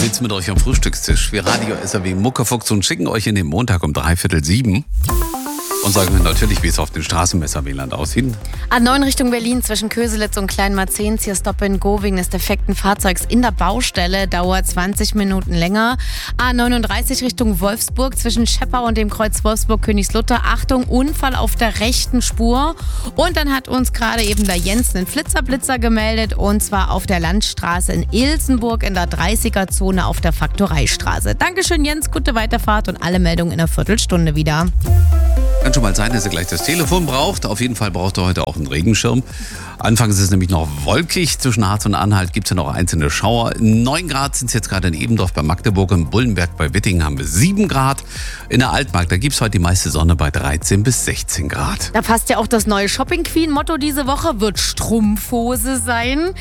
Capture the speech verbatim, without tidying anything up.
geht's mit euch am Frühstückstisch. Wir Radio S R W Muckefuchs und schicken euch in den Montag um dreiviertel sieben. Und sagen wir natürlich, wie es auf den Straßen im S R W-Land aussieht. A neun Richtung Berlin zwischen Köselitz und Kleinmarzens. Hier Stop and Go wegen des defekten Fahrzeugs in der Baustelle. Dauert zwanzig Minuten länger. A neununddreißig Richtung Wolfsburg zwischen Scheppau und dem Kreuz Wolfsburg-Königslutter. Achtung, Unfall auf der rechten Spur. Und dann hat uns gerade eben der Jens einen Flitzerblitzer gemeldet. Und zwar auf der Landstraße in Ilsenburg in der dreißiger-Zone auf der Faktoreistraße. Dankeschön, Jens. Gute Weiterfahrt und alle Meldungen in einer Viertelstunde wieder. Kann schon mal sein, dass ihr gleich das Telefon braucht. Auf jeden Fall braucht ihr heute auch einen Regenschirm. Anfangs ist es nämlich noch wolkig. Zwischen Harz und Anhalt gibt es ja noch einzelne Schauer. neun Grad sind es jetzt gerade in Ebendorf bei Magdeburg. Im Bullenberg bei Wittingen haben wir sieben Grad. In der Altmark, da gibt es heute die meiste Sonne bei dreizehn bis sechzehn Grad. Da passt ja auch das neue Shopping Queen Motto diese Woche, wird Strumpfhose sein.